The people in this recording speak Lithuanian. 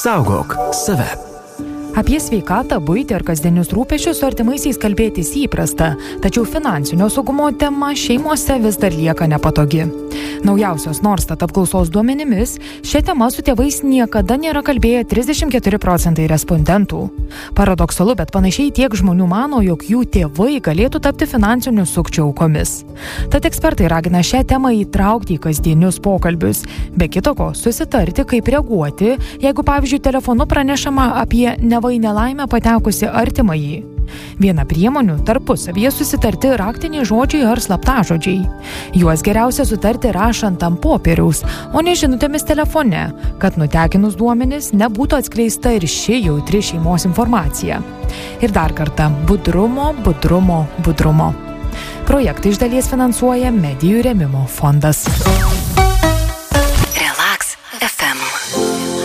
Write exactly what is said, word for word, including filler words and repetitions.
Saugok save. Apie sveikatą, buitį ir kasdienius rūpesčius su artimaisiais kalbėtis įprasta, tačiau finansinio saugumo tema šeimose vis dar lieka nepatogi. Naujausios Norstat apklausos duomenimis, šią temą su tėvais niekada nėra kalbėję trisdešimt keturi procentai respondentų. Paradoksalu, bet panašiai tiek žmonių mano, jog jų tėvai galėtų tapti finansinių sukčių aukomis. Tad ekspertai ragina šią temą įtraukti į kasdienius pokalbius, be kito ko susitarti, kaip reaguoti, jeigu, pavyzdžiui, telefonu pranešama apie neva į nelaimę patekusi artimąjį. Viena priemonių tarpusavyje susitarti raktiniai žodžiai ar slaptažodžiai. Juos geriausia sutarti rašant ant popieriaus, o ne žinutėmis telefone, kad nutekinus duomenis nebūtų atskleista ir ši jautri šeimos informacija. Ir dar kartą budrumo, budrumo, budrumo. Projektą iš dalies finansuoja Medijų rėmimo fondas.